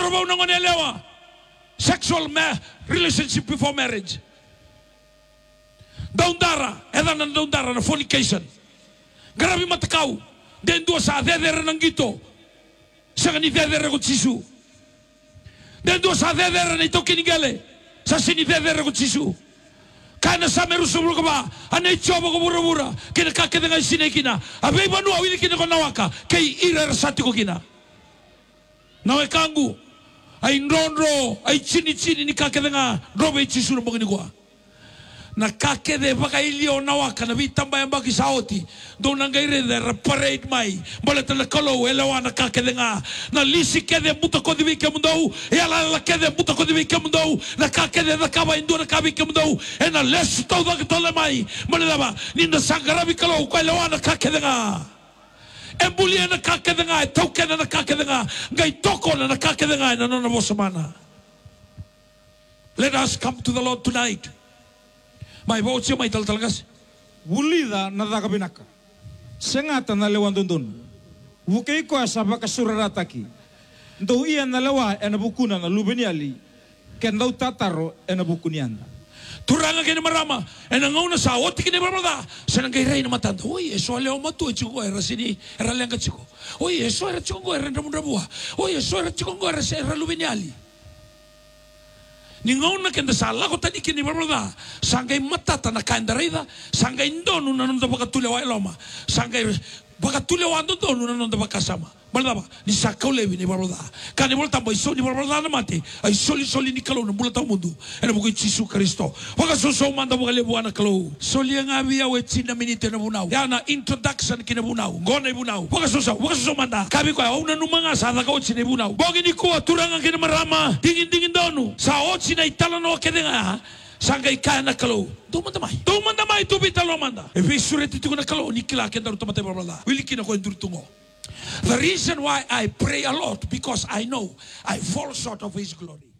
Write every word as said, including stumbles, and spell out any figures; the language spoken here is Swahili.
Narobau nangonelewa. Sexual ma relationship before marriage. Daundara, edan na daundara na fornication. Grabe matakau. Den dua sa dedere ng gito. Sa kani dedere ko Jisu. Den dua sa dedere na ito kinigale. Sa sini dedere ko Jisu. Kana sa meru subur ko ba? Anay chobo ko bura-bura. Kina kakete nga sine kina. Abay banu awili kina ko nawaka. Kay ira rasati ko kina. Nawe kangu. Ay nronro. Ay chini-chini ni kakete nga. Robe Jisu na mga ko. Nakakede baka ilio nawaka na vitamba yang bagi saoti do nangaire de reparate mai baleta la kolo elawa nakakede nga na lisi kede buta ko dibi ke mundau ela la kede buta ko dibi ke mundau nakakede na kaba indu na kabi ke mundau ena les to da tole mai malaba ninda sangara bi kalo ko elawa nakakede nga embulia nakakede nga token nakakede nga ngai toko na nakakede nga na no bosamana. Let us come to the Lord tonight. Mai bauchi mai tal talgas. Wulida na daga binaka. Sengata na lewan dundun. Wukei ko asaba kasurataki. Ndo iya na lewa ena bukuna na lubeniali. Kendau tataro ena bukunianda. Turanga kene marama ena ngauna sa oti kene marama. Senang kairai na matanda. Oi eso leo matu chico era sini era lenga chico. Oi eso era chico era ndamunda bua. Oi eso era chico era era lubeniali. Ningauna kenda sala ko tadi kini bermula sanggai matata na kandarida sanggai ndonu na nonda baka tule wa eloma sanggai baka tule wa ndonu na nonda baka sama balaba ni sakau lebi ni bermula kan ni bolta boy so ni bermula na mate ai soli soli ni kalau na bulata mundu ena buku Yesus Kristo baka so so manda baka lebu ana kalau soli nga bia we china minute na bunau yana introduction kina bunau ngone bunau baka so so baka so manda kabi ko una numanga sa ka chine bunau bogi ni ko turanga kina marama dingin dingin donu sa o china itala no kedenga sanggai kana kalau tu manda mai tu manda mai tu bitalo manda e vi sureti tu na kalau ni kila kenda tu mate bermula wiliki na ko endur tungo. The reason why I pray a lot because I know I fall short of His glory.